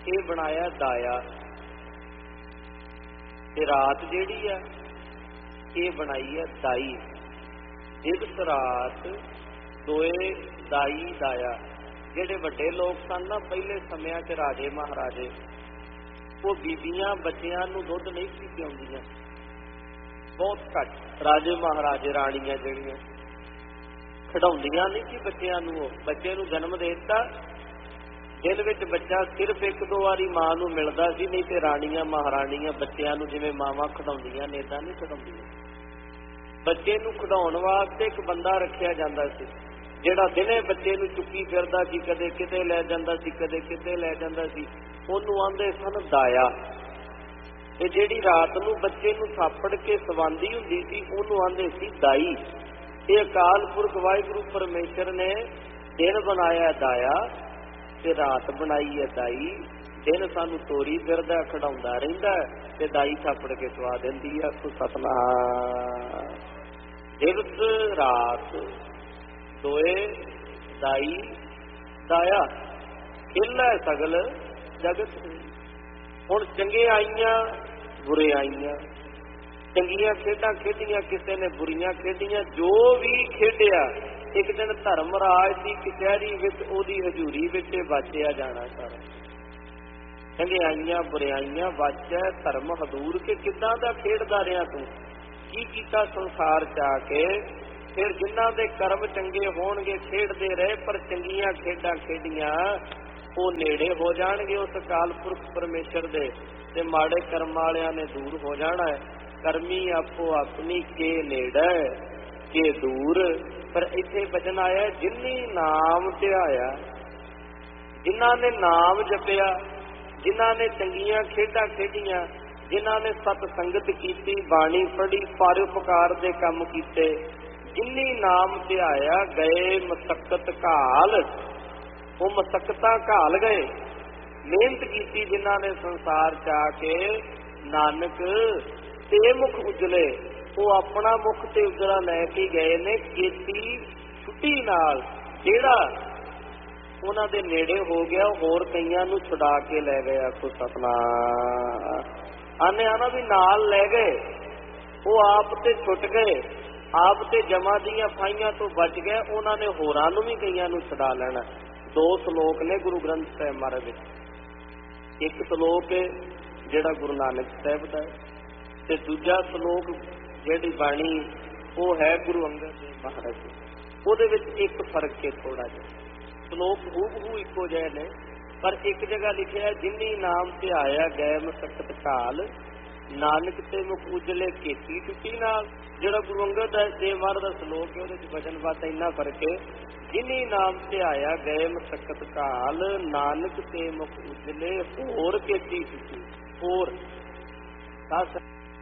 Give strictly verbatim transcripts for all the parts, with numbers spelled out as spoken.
ये बनाया दाया, ते रात जिहड़ी है ये बनाई है दाई। दिवस रात दोए दाई दाया। जिहड़े वड्डे लोग सन ना पहले समयां च राजे महाराजे, वो बीबियां बच्चियां नूं दुध नहीं सी पिआउंदियां, बहुत घट। राजे महाराजे राणियां जिहड़ियां खिडाउंदियां नहीं सी बच्चियां नूं, वो बच्चे नूं जन्म दे दित्ता, दिन विच बच्चा सिर्फ एक दो वारी मां नूं मिलदा सी, नहीं ते राणियां महाराणियां बच्चियां नूं जिवें मावां खिडाउंदियां ने इदां नहीं खिडाउंदियां। बच्चे नूं खिडाउण वास्ते एक बंदा रखिया जांदा सी, जिहड़ा दिने बच्चे नूं चुक्की फिरदा सी, कदे किते लै जांदा सी, कदे किते लै जांदा सी, ਉਹਨੂੰ आंदे सन दाया। ते जिहड़ी रात नूं बच्चे नूं थापड़ के सवांदी हुंदी सी ਉਹਨੂੰ आंदे सी दाई। ये अकाल पुरख वाहिगुरू परमेश्वर ने दिन बनाया दाया ते रात बनाई है दाई। दिन सानू तोरी फिरदा खिडाउंदा रहिंदा ते दाई थापड़ के सवा दिंदी है। सतनाम। दिवस रात दोए दाई दाया, खिलै सगल जगत। हुण चंगे आईयां बुरे आईयां, चंगियां खेडां खेडियां किसी ने बुरियां खेडियां, जो भी खेडिया एक दिन धर्मराज की कचहरी विच ओदी हजूरी विच वाचिया जाना सारा। चंगियाइयां बुरियाइयां वाचै धर्म हदूर के किदां दा खेडदा रिहा तूं, की कीता संसार च आके। फिर जिन्हां दे कर्म चंगे होणगे खेडदे रहे, पर चंगियां खेडां खेडियां वो नेड़े हो जाणगे उस अकाल पुरख परमेश्वर दे, ते माड़े कर्म वालियां ने दूर हो जाना है। करमी आपो अपनी के नेड़े के दूर। पर इत्थे बचन आया जिन्नी नाम ध्याया, जिन्हां ने नाम जपिया, जिन्हां ने चंगियां खेडां खेडियां, जिन्हां ने सत संगत कीती, बाणी पढ़ी, परोपकार दे काम कीते, जिन्नी नाम ध्याया गए मसक्कत घाल। वो मसक्कतां घाल गए, मेहनत की जिन्हां ने संसार च आके। नानक ते मुख उजले, वो अपना मुख ते उजला लैके गए ने खेती छुट्टी नाल। जेड़ा उन्हां दे नेड़े हो गया होर कईयां नूं छुड़ा के लै गए। आखो सतनाम। आने आना भी नाल लै गए, वो आप ते छुट गए, आप ते जमा दियां फाइयां तो बच गए, उन्हां ने होरां नूं भी कईयां नूं छुड़ा लैणा। दो सलोक ने गुरु ग्रंथ साहिब महाराज विच। एक सलोक जिहड़ा गुरु नानक साहिब दा है, ते दूजा सलोक जिहड़ी बाणी वो है गुरु अंगद देव महाराज जी। ਉਹਦੇ ਵਿੱਚ एक फर्क है थोड़ा जिहा। सलोक हूबहू इक्को जिहे ने, पर एक जगह लिखिਆ जिन्नी नाम ਧਿਆਇਆ गए मसक्कत घाल, नानक ते मुख उजले खेती टुटी नाल। ਜਿਹੜਾ गुरु अंगद देव महाराज ਦਾ सलोक है ਉਹਦੇ ਵਿੱਚ वचन बात ਇੰਨਾ फर्क है। जिन्नी नाम ਧਿਆਇਆ गए मसक्कत घाल, नानक ते मुख उजले होर खेती टुटी। होर दस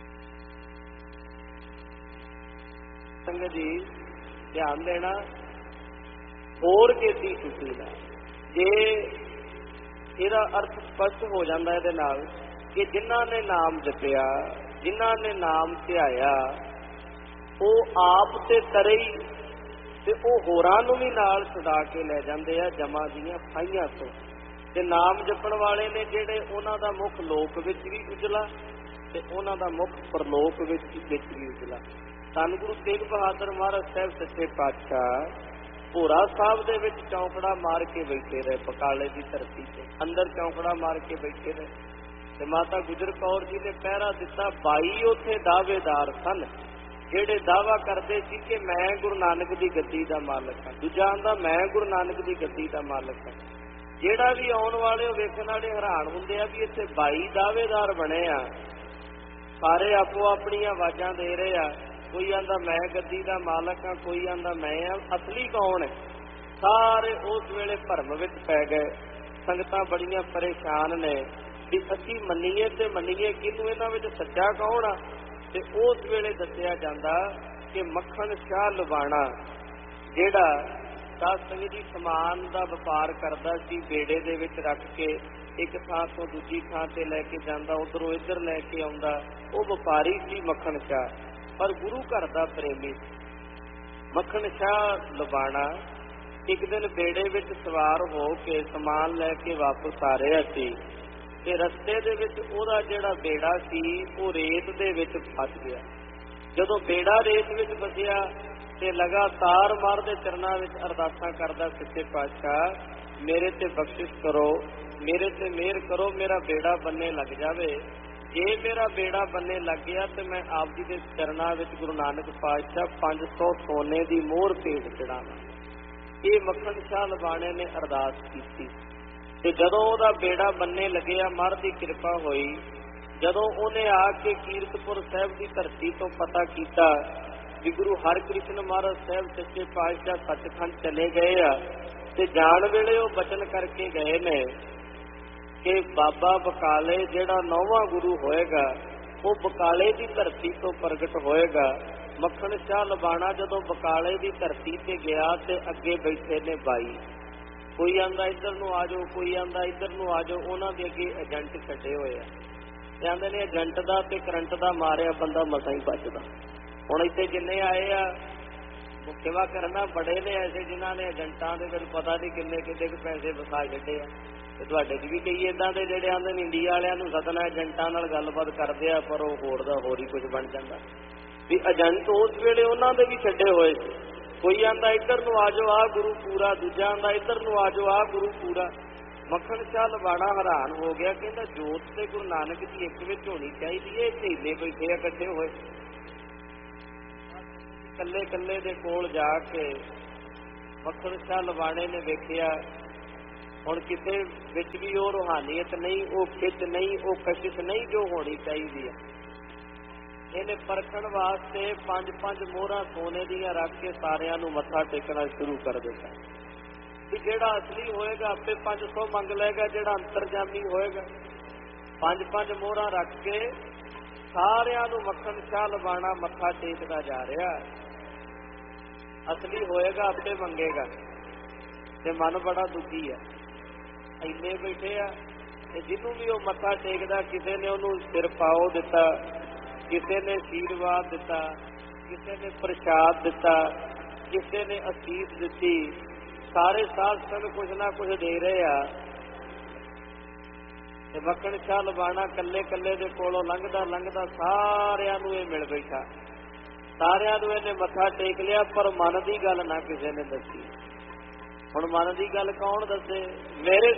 संगत जी ध्यान देना, होर खेती टुटी ना। जे ਇਹਦਾ अर्थ स्पष्ट हो जाता ਇਹਦੇ ਨਾਲ कि जिन्हां ने नाम जपिया, जिन्हां ने नाम ਧਿਆਇਆ, ਉਹ आप ते तरे ही ते ਉਹ ਹੋਰਾਂ ਨੂੰ ਵੀ ਨਾਲ ਛੁਡਾ ਕੇ ਲੈ ਜਾਂਦੇ ਆ ਜਮਾਂ ਦੀਆਂ ਫਾਈਆਂ ਤੋਂ। ਤੇ ਨਾਮ ਜਪਣ ਵਾਲੇ ਨੇ ਜਿਹੜੇ, ਉਹਨਾਂ ਦਾ ਮੁਖ ਲੋਕ ਵਿੱਚ ਵੀ ਉਜਲਾ ਤੇ ਉਹਨਾਂ ਦਾ ਮੁਖ ਪਰਲੋਕ ਵਿੱਚ ਵਿੱਚ ਵੀ ਉਜਲਾ। ਧੰਨ ਗੁਰੂ ਤੇਗ ਬਹਾਦਰ ਮਹਾਰਾਜ ਸਾਹਿਬ ਸੱਚੇ ਪਾਤਸ਼ਾਹ ਭੋਰਾ ਸਾਹਿਬ ਦੇ ਵਿੱਚ ਚੌਂਕੜਾ ਮਾਰ ਕੇ ਬੈਠੇ ਰਹੇ, ਬਕਾਲੇ ਦੀ ਧਰਤੀ ਤੇ ਅੰਦਰ ਚੌਂਕੜਾ ਮਾਰ ਕੇ ਬੈਠੇ ਰਹੇ। ਤੇ ਮਾਤਾ ਗੁਜਰ ਕੌਰ ਜੀ ਨੇ ਪਹਿਰਾ ਦਿੱਤਾ। ਬਾਈ ਉੱਥੇ ਦਾਅਵੇਦਾਰ ਸਨ ਜਿਹੜੇ ਦਾਅਵਾ ਕਰਦੇ ਸੀ ਕਿ ਮੈਂ ਗੁਰੂ ਨਾਨਕ ਦੀ ਗੱਦੀ ਦਾ ਮਾਲਕ ਹਾਂ, ਦੂਜਾ ਆਂਦਾ ਮੈਂ ਗੁਰੂ ਨਾਨਕ ਦੀ ਗੱਦੀ ਦਾ ਮਾਲਕ ਹਾਂ। ਜਿਹੜਾ ਵੀ ਆਉਣ ਵਾਲੇ ਉਹ ਵੇਖਣ ਵਾਲੇ ਹੈਰਾਨ ਹੁੰਦੇ ਆ ਵੀ ਇੱਥੇ ਬਾਈ ਦਾਅਵੇਦਾਰ ਬਣੇ ਆ, ਸਾਰੇ ਆਪੋ ਆਪਣੀਆਂ ਆਵਾਜ਼ਾਂ ਦੇ ਰਹੇ ਆ। ਕੋਈ ਆਂਦਾ ਮੈਂ ਗੱਦੀ ਦਾ ਮਾਲਕ ਹਾਂ, ਕੋਈ ਆਂਦਾ ਮੈਂ ਆ, ਅਸਲੀ ਕੌਣ ਹੈ? ਸਾਰੇ ਉਸ ਵੇਲੇ ਭਰਮ ਵਿੱਚ ਪੈ ਗਏ। ਸੰਗਤਾਂ ਬੜੀਆਂ ਪਰੇਸ਼ਾਨ ਨੇ ਵੀ ਅਸੀਂ ਮੰਨੀਏ ਤੇ ਮੰਨੀਏ ਕਿਹਨੂੰ, ਇਹਨਾਂ ਵਿੱਚ ਸੱਚਾ ਕੌਣ ਆ? ਤੇ ਉਸ ਵੇਲੇ ਦੱਸਿਆ ਜਾਂਦਾ ਕਿ ਮੱਖਣ ਸ਼ਾਹ ਲੁਬਾਣਾ ਜਿਹੜਾ ਸਾਧ ਸੰਗਤ ਜੀ ਸਮਾਨ ਦਾ ਵਪਾਰ ਕਰਦਾ ਸੀ, ਬੇੜੇ ਦੇ ਵਿੱਚ ਰੱਖ ਕੇ ਇੱਕ ਥਾਂ ਤੋਂ ਦੂਜੀ ਥਾਂ ਤੇ ਲੈ ਕੇ ਜਾਂਦਾ, ਉਧਰੋਂ ਇੱਧਰ ਲੈ ਕੇ ਆਉਂਦਾ, ਉਹ ਵਪਾਰੀ ਸੀ ਮੱਖਣ ਸ਼ਾਹ, ਪਰ ਗੁਰੂ ਘਰ ਦਾ ਪ੍ਰੇਮੀ। ਮੱਖਣ ਸ਼ਾਹ ਲੁਬਾਣਾ ਇੱਕ ਦਿਨ ਬੇੜੇ ਵਿੱਚ ਸਵਾਰ ਹੋ ਕੇ ਸਮਾਨ ਲੈ ਕੇ ਵਾਪਸ ਆ ਰਿਹਾ ਸੀ ਤੇ ਰਸਤੇ ਦੇ ਵਿੱਚ ਉਹਦਾ ਜਿਹੜਾ ਬੇੜਾ ਸੀ ਉਹ ਰੇਤ ਦੇ ਵਿੱਚ ਫਸ ਗਿਆ। ਜਦੋਂ ਬੇੜਾ ਰੇਤ ਵਿੱਚ ਫਸਿਆ ਤੇ ਲਗਾਤਾਰ ਮਾਂ ਦੇ ਚਰਨਾਂ ਵਿੱਚ ਅਰਦਾਸਾਂ ਕਰਦਾ, ਸੱਚੇ ਪਾਤਸ਼ਾਹ ਮੇਰੇ ਤੇ ਬਖਸ਼ਿਸ਼ ਕਰੋ, ਮੇਰੇ ਤੇ ਮਿਹਰ ਕਰੋ, ਮੇਰਾ ਬੇੜਾ ਬੰਨੇ ਲੱਗ ਜਾਵੇ। ਜੇ ਮੇਰਾ ਬੇੜਾ ਬੰਨੇ ਲੱਗ ਗਿਆ ਤੇ ਮੈਂ ਆਪ ਜੀ ਦੇ ਚਰਨਾਂ ਵਿੱਚ ਗੁਰੂ ਨਾਨਕ ਪਾਤਸ਼ਾਹ ਪੰਜ ਸੌ ਸੋਨੇ ਦੀ ਮੋਹਰ ਭੇਟ ਚੜਾਵਾਂ। ਇਹ ਮੱਖਣ ਸ਼ਾਹ ਲਵਾਣੇ ਨੇ ਅਰਦਾਸ ਕੀਤੀ ਤੇ ਜਦੋਂ ਉਹਦਾ ਬੇੜਾ ਬੰਨੇ ਲੱਗਿਆ, ਮਾਂ ਦੀ ਕਿਰਪਾ ਹੋਈ। ਜਦੋਂ ਉਹਨੇ ਆ ਕੇ ਕੀਰਤਪੁਰ ਸਾਹਿਬ ਦੀ ਧਰਤੀ ਤੋਂ ਪਤਾ ਕੀਤਾ ਵੀ ਗੁਰੂ ਹਰਿਕ੍ਰਿਸ਼ਨ ਮਹਾਰਾਜ ਸਾਹਿਬ ਸੱਚੇ ਪਾਤਸ਼ਾਹ ਸੱਚਖੰਡ ਚਲੇ ਗਏ ਆ, ਤੇ ਜਾਣ ਵੇਲੇ ਉਹ ਬਚਨ ਕਰਕੇ ਗਏ ਨੇ ਕਿ ਬਾਬਾ ਬਕਾਲੇ ਜਿਹੜਾ ਨੌਵਾਂ ਗੁਰੂ ਹੋਏਗਾ ਉਹ ਬਕਾਲੇ ਦੀ ਧਰਤੀ ਤੋਂ ਪ੍ਰਗਟ ਹੋਏਗਾ। ਮੱਖਣ ਸ਼ਾਹ ਲਵਾਣਾ ਜਦੋਂ ਬਕਾਲੇ ਦੀ ਧਰਤੀ ਤੇ ਗਿਆ ਤੇ ਅੱਗੇ ਬੈਠੇ ਨੇ ਬਾਈ, ਕੋਈ ਆਂਦਾ ਇੱਧਰ ਨੂੰ ਆ ਜਾਓ, ਕੋਈ ਆਂਦਾ ਇੱਧਰ ਨੂੰ ਆ ਜਾਓ। ਉਹਨਾਂ ਦੇ ਅੱਗੇ ਏਜੰਟ ਛੱਡੇ ਹੋਏ ਆ, ਕਹਿੰਦੇ ਨੇ ਏਜੰਟ ਦਾ ਤੇ ਕਰੰਟ ਦਾ ਮਾਰਿਆ ਬੰਦਾ ਮਸਾਂ ਹੀ ਬਚਦਾ। ਹੁਣ ਇੱਥੇ ਜਿੰਨੇ ਆਏ ਆ ਸੇਵਾ ਕਰਨਾ ਬੜੇ ਨੇ ਐਸੇ ਜਿਨ੍ਹਾਂ ਨੇ ਏਜੰਟਾਂ ਦੇ ਵਿੱਚ ਪਤਾ ਨਹੀਂ ਕਿੰਨੇ ਕਿੰਨੇ ਕੁ ਪੈਸੇ ਵਸਾ ਛੱਡੇ ਆ। ਤੇ ਤੁਹਾਡੇ 'ਚ ਵੀ ਕਈ ਏਦਾਂ ਦੇ ਜਿਹੜੇ ਆਂਦੇ ਨੇ ਇੰਡੀਆ ਵਾਲਿਆਂ ਨੂੰ ਸੱਦਣਾ, ਏਜੰਟਾਂ ਨਾਲ ਗੱਲਬਾਤ ਕਰਦੇ ਆ, ਪਰ ਉਹ ਹੋਰ ਦਾ ਹੋਰ ਹੀ ਕੁਝ ਬਣ ਜਾਂਦਾ ਵੀ ਏਜੰਟ ਉਸ ਵੇਲੇ ਉਹਨਾਂ ਦੇ ਵੀ ਛੱਡੇ ਹੋਏ ਸੀ। ਕੋਈ ਆਂਦਾ ਇੱਧਰ ਨੂੰ ਆ ਜਾਓ ਆ ਗੁਰੂ ਪੂਰਾ, ਦੂਜਾ ਆਂਦਾ ਇੱਧਰ ਨੂੰ ਆ ਜਾਓ ਆ ਗੁਰੂ ਪੂਰਾ। ਮੱਖਣ ਸ਼ਾਹ ਲਵਾਣਾ ਹੈਰਾਨ ਹੋ ਗਿਆ, ਕਹਿੰਦਾ ਜੋਤ ਤੇ ਗੁਰੂ ਨਾਨਕ ਦੀ ਇੱਕ ਵਿੱਚ ਹੋਣੀ ਚਾਹੀਦੀ ਹੈ, ਇੱਥੇ ਇੰਨੇ ਬੈਠੇ ਆ ਇਕੱਠੇ ਹੋਏ। ਕੱਲੇ ਕੱਲੇ ਦੇ ਕੋਲ ਜਾ ਕੇ ਮੱਖਣ ਸ਼ਾਹ ਲਵਾਣੇ ਨੇ ਵੇਖਿਆ ਹੁਣ ਕਿਸੇ ਵਿੱਚ ਵੀ ਉਹ ਰੂਹਾਨੀਅਤ ਨਹੀਂ, ਉਹ ਖਿੱਚ ਨਹੀਂ, ਉਹ ਕਸ਼ਿਸ਼ ਨਹੀਂ ਜੋ ਹੋਣੀ ਚਾਹੀਦੀ ਹੈ। ਇਹਨੇ ਪਰਖਣ ਵਾਸਤੇ ਪੰਜ ਪੰਜ ਮੋਹਰਾਂ ਸੋਨੇ ਦੀਆਂ ਰੱਖ ਕੇ ਸਾਰਿਆਂ ਨੂੰ ਮੱਥਾ ਟੇਕਣਾ ਸ਼ੁਰੂ ਕਰ ਦਿੱਤਾ ਵੀ ਜਿਹੜਾ ਅਸਲੀ ਹੋਏਗਾ ਆਪੇ ਪੰਜ ਸੌ ਮੰਗ ਲਏਗਾ, ਜਿਹੜਾ ਅੰਤਰਜਾਮੀ ਹੋਏਗਾ। ਪੰਜ ਪੰਜ ਮੋਹਰਾਂ ਰੱਖ ਕੇ ਸਾਰਿਆਂ ਨੂੰ ਮੱਖਣ ਸ਼ਾਹ ਲਵਾਣਾ ਮੱਥਾ ਟੇਕਦਾ ਜਾ ਰਿਹਾ। ਅਸਲੀ ਹੋਏਗਾ ਆਪੇ ਮੰਗੇਗਾ ਤੇ ਮਨ ਬੜਾ ਦੁਖੀ ਹੈ। ਇੰਨੇ ਬੈਠੇ ਆ ਤੇ ਜਿਹਨੂੰ ਵੀ ਉਹ ਮੱਥਾ ਟੇਕਦਾ ਕਿਸੇ ਨੇ ਉਹਨੂੰ ਸਿਰ ਪਾਓ ਦਿੱਤਾ, ਕਿਸੇ ਨੇ ਆਸ਼ੀਰਵਾਦ ਦਿੱਤਾ, ਕਿਸੇ ਨੇ ਪ੍ਰਸ਼ਾਦ ਦਿੱਤਾ, ਕਿਸੇ ਨੇ ਅਸੀਸ ਦਿੱਤੀ। ਸਾਰੇ ਸਾਧ ਸੰਗਤ ਕੁਛ ਨਾ ਕੁਛ ਦੇ ਰਹੇ ਆ ਤੇ ਮੱਖਣ ਸ਼ਾਹ ਲਵਾਣਾ ਕੱਲੇ ਕੱਲੇ ਦੇ ਕੋਲੋਂ ਲੰਘਦਾ ਲੰਘਦਾ ਸਾਰਿਆਂ ਨੂੰ ਇਹ ਮਿਲ ਬੈਠਾ। ਸਾਰਿਆਂ ਨੂੰ ਇਹਨੇ ਮੱਥਾ ਟੇਕ ਲਿਆ, ਪਰ ਮਨ ਦੀ ਗੱਲ ਨਾ ਕਿਸੇ ਨੇ ਦੱਸੀ। ਹੁਣ ਮਨ ਦੀ ਗੱਲ ਕੌਣ ਦੱਸੇ? ਮੇਰੇ